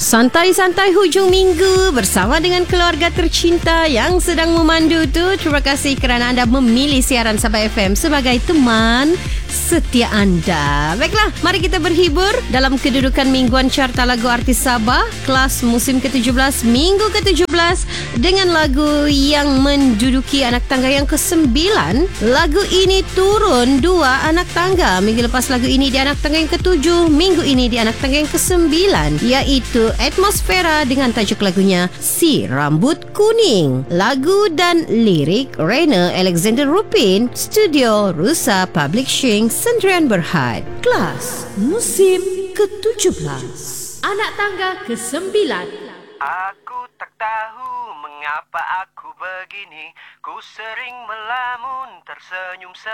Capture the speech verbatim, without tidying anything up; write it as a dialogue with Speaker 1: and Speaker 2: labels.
Speaker 1: Santai-santai hujung minggu bersama dengan keluarga tercinta yang sedang memandu tu. Terima kasih kerana anda memilih siaran Sabah F M sebagai teman setia anda. Baiklah, mari kita berhibur dalam kedudukan mingguan carta lagu artis Sabah kelas musim ke tujuh belas, minggu ke tujuh belas dengan lagu yang menduduki anak tangga yang ke sembilan. Lagu ini turun dua anak tangga. Minggu lepas lagu ini di anak tangga yang ke tujuh, minggu ini di anak tangga yang ke sembilan, iaitu Atmosfera dengan tajuk lagunya Si Rambut Kuning. Lagu dan lirik Rainer Alexander Rupin, Studio Rusa Publishing, Sendirian Berhad. Kelas musim ke tujuh belas, anak tangga ke sembilan.
Speaker 2: Aku tak tahu mengapa aku begini. Ku sering melamun tersenyum